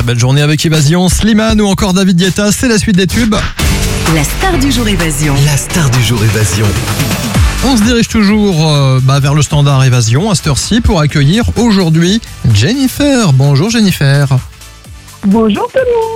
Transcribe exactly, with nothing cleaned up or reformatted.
belle journée avec Évasion, Slimane ou encore David Guetta, c'est la suite des tubes. La star du jour Évasion. La star du jour Évasion. On se dirige toujours euh, bah, vers le standard Évasion à cette heure-ci pour accueillir aujourd'hui Jennifer. Bonjour Jennifer. Bonjour tout le monde.